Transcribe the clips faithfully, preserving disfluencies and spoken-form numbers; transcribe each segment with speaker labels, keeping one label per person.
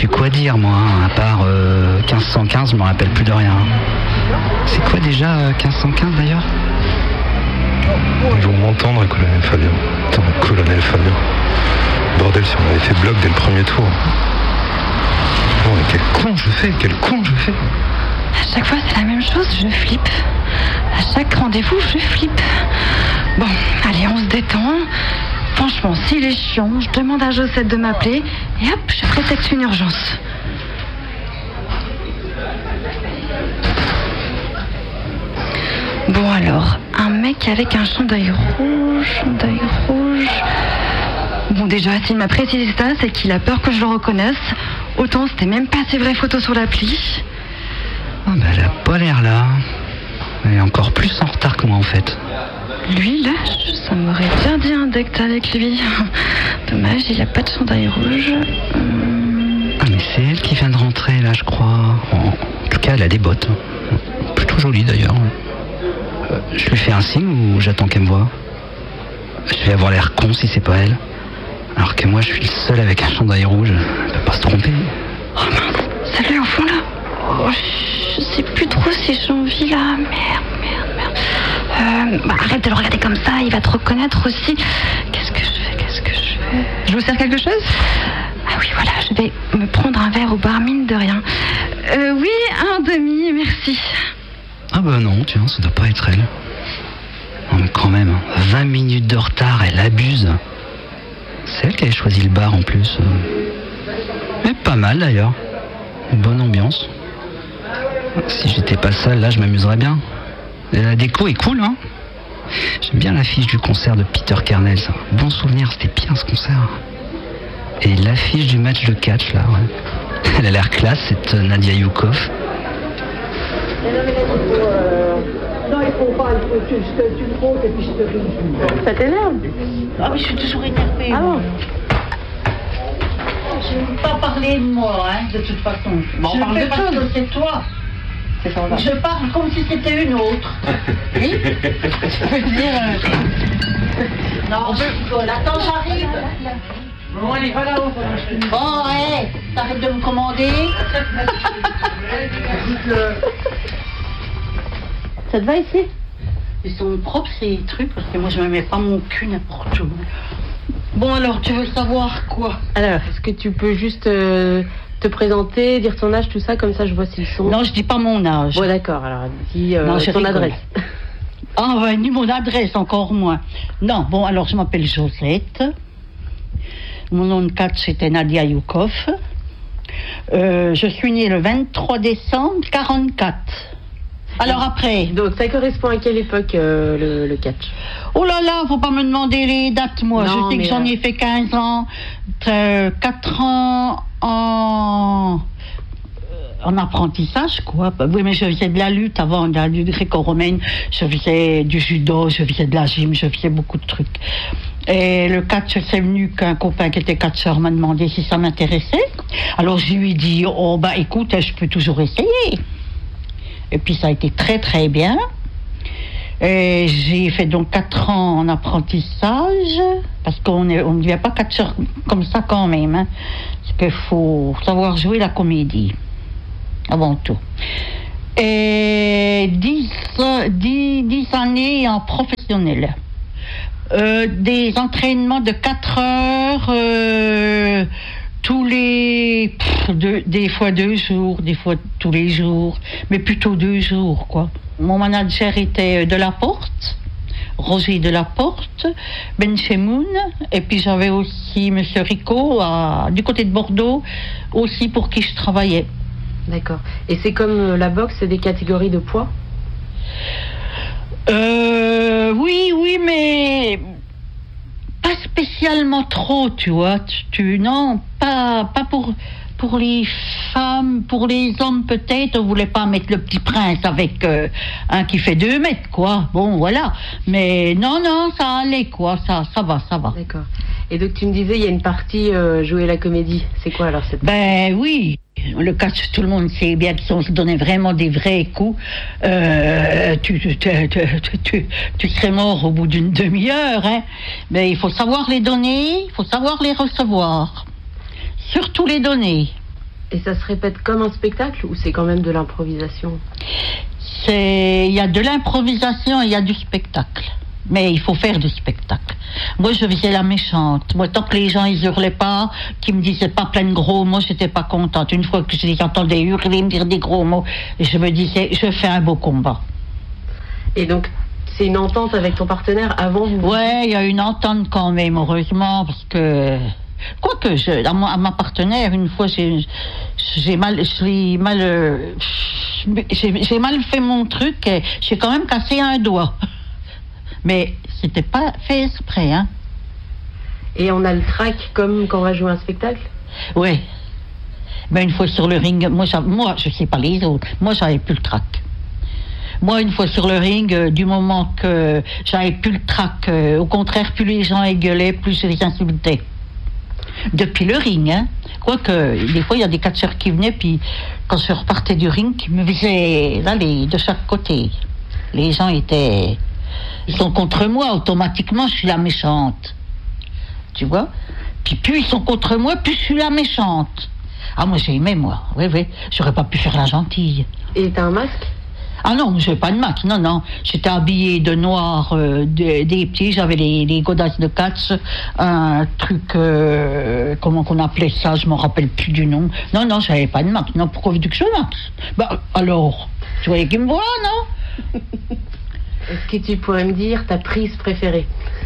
Speaker 1: sais quoi dire, moi, hein, à part euh, quinze cent quinze, je me rappelle plus de rien. C'est quoi déjà euh, quinze cent quinze d'ailleurs?
Speaker 2: Ils vont m'entendre, colonel Fabien. Attends, colonel Fabien. Bordel, si on avait fait bloc dès le premier tour. Oh, mais quel con je fais, quel con je fais.
Speaker 3: À chaque fois, c'est la même chose, je flippe. À chaque rendez-vous, je flippe. Bon, allez, on se détend. Franchement, s'il est chiant, je demande à Josette de m'appeler et hop, je prétexte une urgence. Bon alors, un mec avec un chandail rouge, chandail rouge... Bon déjà, s'il m'a précisé ça, c'est qu'il a peur que je le reconnaisse. Autant c'était même pas ses vraies photos sur l'appli.
Speaker 1: Oh bah elle a pas l'air là. Elle est encore plus en retard que moi en fait.
Speaker 3: Lui là, ça m'aurait bien dit un date avec lui. Dommage, il a pas de chandail rouge. Hum...
Speaker 1: Ah mais c'est elle qui vient de rentrer là je crois. En, en tout cas elle a des bottes. Plutôt jolies d'ailleurs. Euh, je lui fais un signe ou j'attends qu'elle me voie? Je vais avoir l'air con si c'est pas elle. Alors que moi je suis le seul avec un chandail rouge. Elle peut pas se tromper.
Speaker 3: Oh mince, celle-là au fond là. Oh, je sais plus trop si j'ai envie là. Merde, merde, merde. Euh, bah, arrête de le regarder comme ça, il va te reconnaître aussi. Qu'est-ce que je fais? Qu'est-ce que je fais? Je vous sers quelque chose? Ah oui, voilà, je vais me prendre un verre au bar, mine de rien. Euh, oui, un demi, merci.
Speaker 1: Ah bah non, tiens, ça doit pas être elle. Non mais quand même, vingt minutes de retard, elle abuse. C'est elle qui avait choisi le bar en plus. Mais pas mal d'ailleurs. Une bonne ambiance. Si j'étais pas seul, là je m'amuserais bien. Et la déco est cool, hein. J'aime bien l'affiche du concert de Peter Kernel, ça. Bon souvenir, c'était bien ce concert. Et l'affiche du match de catch, là, ouais. Elle a l'air classe, cette Nadia Youkov.
Speaker 4: Non, il faut pas, il faut que tu, tu me comptes et puis je te ris.
Speaker 5: Ça t'énerve?
Speaker 4: Ah oui, je suis toujours énervée.
Speaker 5: Ah bon?
Speaker 4: Je ne veux pas parler de moi, hein, de toute façon.
Speaker 5: Bon,
Speaker 4: je
Speaker 5: on parle de
Speaker 4: parce
Speaker 5: choses.
Speaker 4: que c'est toi.
Speaker 5: C'est ça,
Speaker 4: Je parle comme si c'était une autre.
Speaker 5: Oui? Tu peux dire... Euh...
Speaker 4: Non, je rigole. Attends, j'arrive.
Speaker 5: Bon, allez, va là-haut.
Speaker 4: Bon, hé, t'arrêtes de me commander.
Speaker 5: Ça te va ici?
Speaker 4: Ils sont propres ces trucs, parce que moi je me mets pas mon cul n'importe où. Bon alors, tu veux savoir quoi?
Speaker 5: Alors, est-ce que tu peux juste euh, te présenter, dire ton âge, tout ça, comme ça je vois s'ils sont...
Speaker 4: Non, je dis pas mon âge.
Speaker 5: Bon d'accord, alors dis euh,
Speaker 4: Non, je
Speaker 5: ton
Speaker 4: rigole.
Speaker 5: adresse.
Speaker 4: Ah ouais, ni mon adresse, encore moins. Non, bon, alors je m'appelle Josette. Mon nom de catch c'était Nadia Youkov. Euh, je suis née le vingt-trois décembre quarante-quatre. Alors après...
Speaker 5: Donc ça correspond à quelle époque euh, le, le catch?
Speaker 4: Oh là là, faut pas me demander les dates, moi.
Speaker 5: Non,
Speaker 4: je sais que
Speaker 5: mais
Speaker 4: j'en
Speaker 5: euh...
Speaker 4: ai fait quinze ans, euh, quatre ans en... en apprentissage, quoi. Oui, mais je faisais de la lutte avant, de la lutte gréco-romaine. Je faisais du judo, je faisais de la gym, je faisais beaucoup de trucs. Et le catch, c'est venu qu'un copain qui était catcheur m'a demandé si ça m'intéressait. Alors je lui ai dit, oh bah écoute, je peux toujours essayer. Et puis ça a été très très bien. Et j'ai fait donc quatre ans en apprentissage, parce qu'on est, on ne devient pas catcheur comme ça quand même. Hein. Parce qu'il faut savoir jouer la comédie, avant tout. Et dix, dix, dix années en professionnel. Euh, des entraînements de quatre heures, euh, tous les... Pff, deux, des fois deux jours, des fois tous les jours, mais plutôt deux jours, quoi. Mon manager était Delaporte, Roger Delaporte, Ben Chemoun, et puis j'avais aussi Monsieur Rico, à, du côté de Bordeaux, aussi pour qui je travaillais.
Speaker 5: D'accord. Et c'est comme euh, la boxe, c'est des catégories de poids?
Speaker 4: Euh, oui, oui, mais pas spécialement trop, tu vois. Tu, tu non, pas, pas pour pour les femmes, pour les hommes peut-être. On voulait pas mettre le Petit Prince avec euh, un qui fait deux mètres, quoi. Bon, voilà. Mais non, non, ça allait, quoi. Ça, ça va, ça va.
Speaker 5: D'accord. Et donc tu me disais, il y a une partie euh, jouer la comédie. C'est quoi alors cette partie?
Speaker 4: Ben oui. Le catch, tout le monde sait bien que si on se donnait vraiment des vrais coups, euh, tu, tu, tu, tu, tu, tu serais mort au bout d'une demi-heure. Hein. Mais il faut savoir les donner, il faut savoir les recevoir. Surtout les donner.
Speaker 5: Et ça se répète comme un spectacle ou c'est quand même de l'improvisation?
Speaker 4: C'est, il y a de l'improvisation et il y a du spectacle. Mais il faut faire du spectacle. Moi, je faisais la méchante. Moi, tant que les gens, ils hurlaient pas, qu'ils me disaient pas plein de gros mots, j'étais pas contente. Une fois que je les entendais hurler, me dire des gros mots, je me disais, je fais un beau combat.
Speaker 5: Et donc, c'est une entente avec ton partenaire avant vous?
Speaker 4: Ouais, il y a une entente quand même, heureusement, parce que... Quoique, je, à, ma, à ma partenaire, une fois, j'ai, j'ai mal... J'ai mal, euh, j'ai, j'ai mal fait mon truc et j'ai quand même cassé un doigt. Mais c'était pas fait exprès, hein.
Speaker 5: Et on a le trac comme quand on va jouer un spectacle?
Speaker 4: Oui. Mais une fois sur le ring, moi, moi je sais pas les autres, moi j'avais plus le trac. Moi, une fois sur le ring, euh, du moment que j'avais plus le trac, euh, au contraire, plus les gens gueulaient, plus je les insultais. Depuis le ring, hein. Quoique, des fois, il y a des catcheurs qui venaient, puis quand je repartais du ring, ils me faisaient aller de chaque côté. Les gens étaient... Ils sont contre moi, automatiquement, je suis la méchante. Tu vois? Puis plus ils sont contre moi, plus je suis la méchante. Ah, moi, j'ai aimé, moi. Oui, oui. J'aurais pas pu faire la gentille.
Speaker 5: Et t'as un masque?
Speaker 4: Ah non, je n'avais pas de masque. Non, non. J'étais habillée de noir, euh, de, des petits. J'avais les, les godasses de catch. Un truc, euh, comment qu'on appelait ça? Je m'en rappelle plus du nom. Non, non, j'avais pas de masque. Non, pourquoi veux-tu que je masque? Bah, alors, tu voyais qu'il me voit, non?
Speaker 5: Est-ce que tu pourrais me dire ta prise préférée?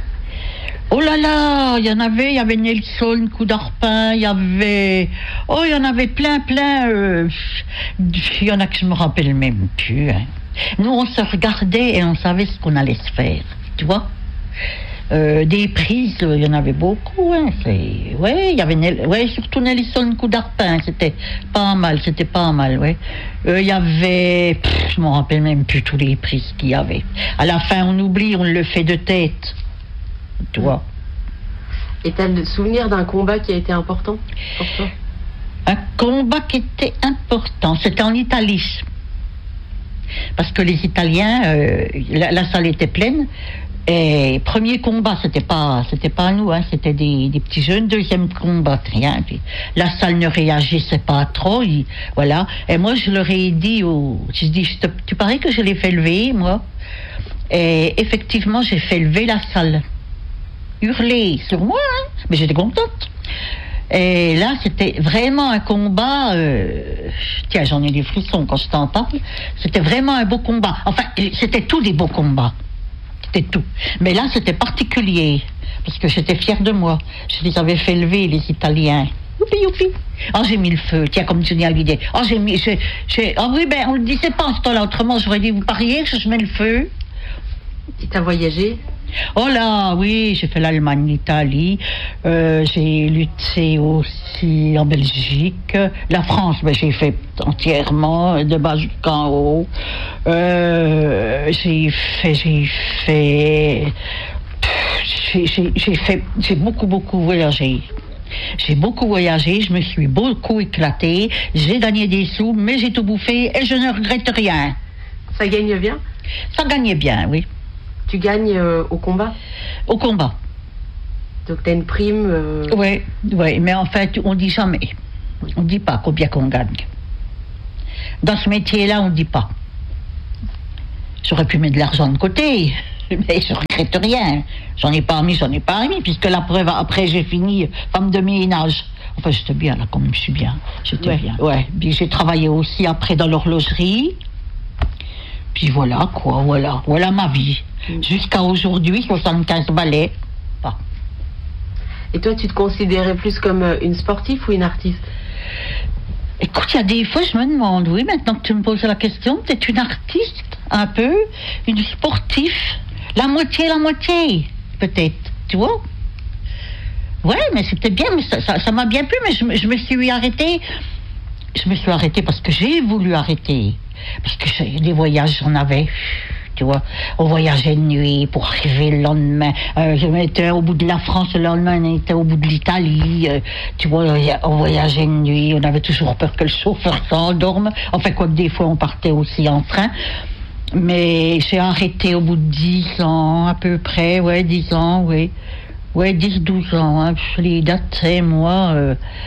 Speaker 4: Oh là là, il y en avait, il y avait Nelson, Coup d'Arpin, il y avait... Oh, il y en avait plein, plein... Euh, il y en a que je me rappelle même plus. Hein. Nous, on se regardait et on savait ce qu'on allait se faire, tu vois. Euh, des prises, il y en avait beaucoup. Hein, c'est... Ouais, il y avait Nel... ouais, surtout Nelson, Coup d'Arpin, c'était pas mal, c'était pas mal, ouais. Euh, il y avait... Pff, je me rappelle même plus tous les prises qu'il y avait. À la fin, on oublie, on le fait de tête. Tu vois.
Speaker 5: Et t'as le souvenir d'un combat qui a été important pour toi?
Speaker 4: Un combat qui était important, c'était en Italie. Parce que les Italiens, euh, la, la salle était pleine. Et premier combat, c'était pas, c'était pas à nous, hein, c'était des, des petits jeunes. Deuxième combat, rien. Puis la salle ne réagissait pas trop, il, voilà. Et moi, je leur ai dit, au, je dis, je te, tu parais que je l'ai fait lever, moi. Et effectivement, j'ai fait lever la salle. Hurler sur moi, hein, mais j'étais contente. Et là, c'était vraiment un combat. Euh, tiens, j'en ai des frissons quand je t'en parle. C'était vraiment un beau combat. Enfin, c'était tous des beaux combats. C'était tout. Mais là, c'était particulier parce que j'étais fière de moi. Je les avais fait lever, les Italiens. Youpi, youpi. Oh, j'ai mis le feu. Tiens, comme Johnny Hallyday. Oh, j'ai mis. J'ai, j'ai... Oh oui, ben, on le disait pas en ce temps-là. Autrement, j'aurais dit, vous pariez que je mets le feu.
Speaker 5: Et t'as voyagé?
Speaker 4: Oh là, oui, j'ai fait l'Allemagne, l'Italie, euh, j'ai lutté aussi en Belgique, la France, ben, j'ai fait entièrement, de bas jusqu'en haut, euh, j'ai fait, j'ai fait, j'ai, j'ai, j'ai fait, j'ai beaucoup, beaucoup voyagé. J'ai beaucoup voyagé, je me suis beaucoup éclatée, j'ai gagné des sous, mais j'ai tout bouffé et je ne regrette rien.
Speaker 5: Ça gagne bien?
Speaker 4: Ça gagnait bien, oui.
Speaker 5: Tu gagnes euh, au combat?
Speaker 4: Au combat.
Speaker 5: Donc t'as une prime euh...
Speaker 4: Oui, oui, mais en fait, on dit jamais. On dit pas combien qu'on gagne. Dans ce métier-là, on dit pas. J'aurais pu mettre de l'argent de côté, mais je regrette rien. J'en ai pas mis, j'en ai pas mis, puisque la preuve, après, j'ai fini femme de ménage. Enfin, j'étais bien, là, quand même, je suis bien. J'étais
Speaker 5: ouais.
Speaker 4: bien. Ouais. Puis j'ai travaillé aussi après dans l'horlogerie. Puis voilà, quoi, voilà. Voilà ma vie. Mmh. Jusqu'à aujourd'hui, soixante-quinze balais. Ah.
Speaker 5: Et toi, tu te considérais plus comme une sportive ou une artiste?
Speaker 4: Écoute, il y a des fois, je me demande, oui, maintenant que tu me poses la question, peut-être une artiste, un peu, une sportive, la moitié, la moitié, peut-être, tu vois? Ouais, mais c'était bien, mais ça, ça, ça m'a bien plu, mais je, je me suis arrêtée. Je me suis arrêtée parce que j'ai voulu arrêter. Parce que les voyages, j'en avais, tu vois. On voyageait de nuit pour arriver le lendemain. Euh, je m'étais au bout de la France, le lendemain, on était au bout de l'Italie. Euh, tu vois, on voyageait de nuit. On avait toujours peur que le chauffeur s'endorme. Enfin, quoi que des fois, on partait aussi en train. Mais j'ai arrêté au bout de dix ans, à peu près. Ouais, dix ans, oui. Ouais, dix, douze ans. Hein. Les dates, c'est moi... Euh,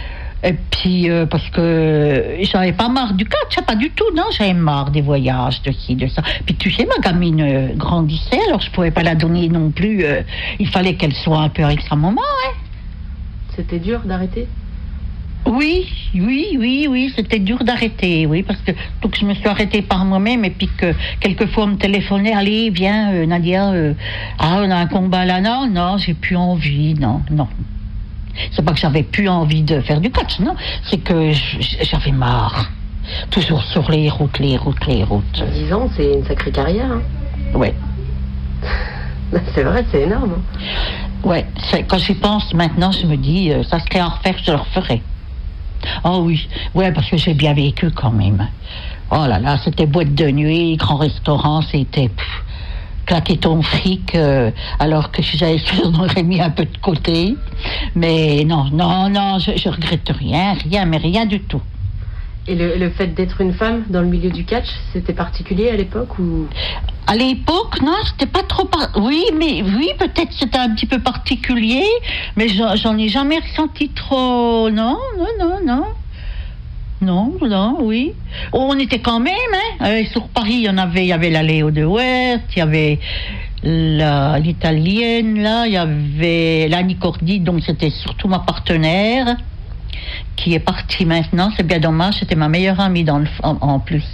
Speaker 4: Et puis, euh, parce que j'avais pas marre du catch, pas du tout, non, j'avais marre des voyages, de ci, de ça. Puis tu sais, ma gamine euh, grandissait, alors je pouvais pas la donner non plus. Euh, il fallait qu'elle soit un peu avec sa maman, hein.
Speaker 5: C'était dur d'arrêter?
Speaker 4: Oui, oui, oui, oui, c'était dur d'arrêter, oui, parce que donc je me suis arrêtée par moi-même et puis que quelquefois on me téléphonait, allez, viens, euh, Nadia, euh, ah, on a un combat là, non, non, j'ai plus envie, non, non. C'est pas que j'avais plus envie de faire du catch, non, c'est que j'avais marre. Toujours sur les routes, les routes, les routes.
Speaker 5: dix ans, c'est une sacrée carrière, hein.
Speaker 4: Ouais.
Speaker 5: C'est vrai, c'est énorme.
Speaker 4: Ouais, c'est, quand j'y pense maintenant, je me dis, euh, ça serait à refaire, je le referais. Oh oui, ouais, parce que j'ai bien vécu quand même. Oh là là, c'était boîte de nuit, grand restaurant, c'était pff, claquer ton fric, euh, alors que si j'avais su, on aurait mis un peu de côté. Mais non, non, non, je, je regrette rien, rien, mais rien du tout.
Speaker 5: Et le, le fait d'être une femme dans le milieu du catch, c'était particulier à l'époque ou...
Speaker 4: À l'époque, non, c'était pas trop... Par... Oui, mais oui, peut-être c'était un petit peu particulier, mais j'en, j'en ai jamais ressenti trop... Non, non, non, non. Non, non, oui. Oh, on était quand même, hein. Euh, sur Paris, il y en avait, il y avait la Léo de Wert, il y avait la, l'italienne, là, il y avait l'Annie Cordy, donc c'était surtout ma partenaire, qui est partie maintenant, c'est bien dommage, c'était ma meilleure amie dans le, en, en plus.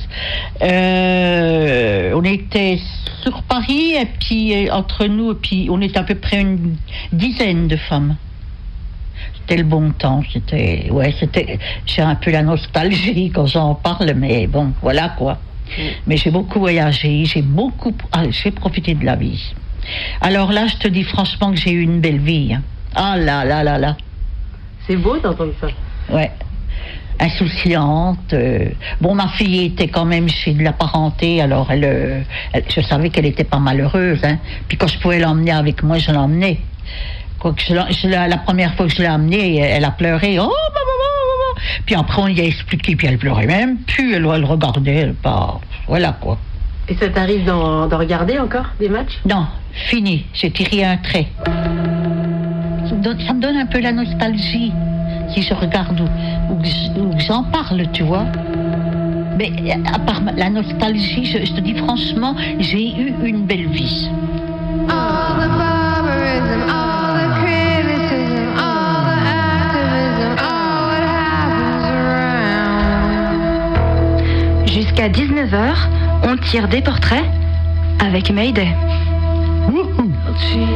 Speaker 4: Euh, on était sur Paris, et puis entre nous, et puis on était à peu près une dizaine de femmes. C'était le bon temps, c'était, ouais, c'était, j'ai un peu la nostalgie quand j'en parle, mais bon, voilà quoi. Mm. Mais j'ai beaucoup voyagé, j'ai beaucoup, ah, j'ai profité de la vie. Alors là, je te dis franchement que j'ai eu une belle vie. Hein. Ah là là là là.
Speaker 5: C'est beau d'entendre ça.
Speaker 4: Ouais. Insouciante. Euh, bon, ma fille était quand même chez de la parenté, alors elle, euh, elle je savais qu'elle était pas malheureuse. Hein. Puis quand je pouvais l'emmener avec moi, je l'emmenais. Quoique je, je, la, la première fois que je l'ai amenée, elle a pleuré. Oh, bah, bah, bah, bah. Puis après, on lui a expliqué, puis elle pleurait même. Puis elle, elle regardait, elle part. Voilà quoi.
Speaker 5: Et ça t'arrive d'en, d'en regarder encore des matchs?
Speaker 4: Non, fini. J'ai tiré un trait. Ça me donne, ça me donne un peu la nostalgie. Si je regarde ou, ou, ou j'en parle, tu vois. Mais à part la nostalgie, je, je te dis franchement, j'ai eu une belle vie.
Speaker 6: All the barbarism, all the criticism, all the activism, all what happens around.
Speaker 3: Jusqu'à dix-neuf heures, on tire des portraits avec Mayday.
Speaker 4: Wouhou.